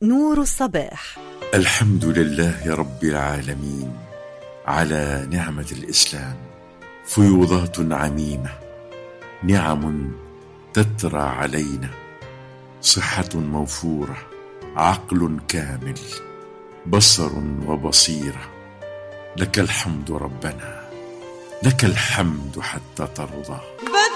نور الصباح. الحمد لله رب العالمين على نعمة الإسلام، فيوضات عميمة، نعم تترى علينا، صحة موفورة، عقل كامل، بصر وبصيرة. لك الحمد ربنا، لك الحمد حتى ترضى.